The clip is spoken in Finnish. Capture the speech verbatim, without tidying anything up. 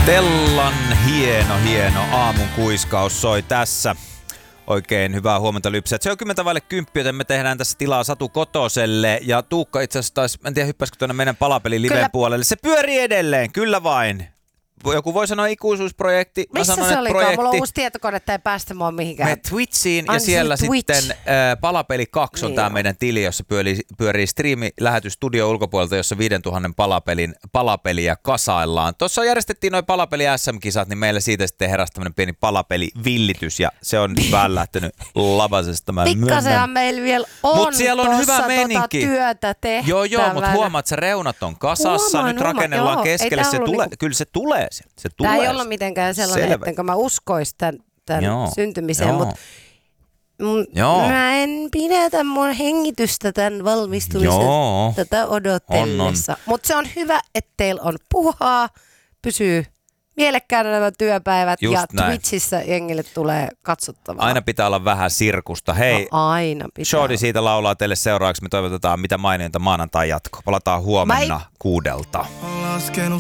Stellan hieno, hieno aamun kuiskaus soi tässä. Oikein hyvää huomenta lypsät. Se on kymmentä vaille kymppi, joten me tehdään tässä tilaa Satu Kotoselle. Ja Tuukka itse asiassa taisi, en tiedä hyppäisikö tuonne meidän palapeli liven puolelle. Se pyörii edelleen, kyllä vain. Joku voi sanoa ikuisuusprojekti. Missä sanon, se olikaan? Projekti. Mulla on uusi tietokone, että ei päästä mua mihinkään. Me Twitchiin ja siellä Twitch. Sitten äh, Palapeli kaksi on niin tämä meidän tili, jossa pyörii, pyörii striimi-lähetys studio ulkopuolelta, jossa viisituhatta palapelin palapeliä kasaillaan. Tuossa järjestettiin noin palapeli S M-kisat, niin meillä siitä sitten heräsi tämmöinen pieni palapelivillitys ja se on nyt vähän lähtenyt labasesta. Pikkasenhan meillä vielä on Mut siellä on hyvä meininki. Tota työtä tehtävänä. Joo, joo, mutta huomaat, että reunat on kasassa, huomaan, nyt rakennellaan joo, keskelle, se tule, niinku... kyllä se tulee. Se Tämä ei ollut mitenkään sellainen, Selvä. Ettenkö mä uskoisi tämän, tämän syntymiseen, mutta mä en pidätä mun hengitystä tämän valmistumisen Joo. tätä odotellessa. Mutta se on hyvä, että teillä on puhaa, pysyy mielekkäänä nämä työpäivät Just ja näin. Twitchissä jengille tulee katsottavaa. Aina pitää olla vähän sirkusta. Hei, no, aina pitää. Shorty siitä laulaa teille seuraavaksi. Me toivotetaan mitä maininta maanantai jatko. Palataan huomenna Mä... kuudelta.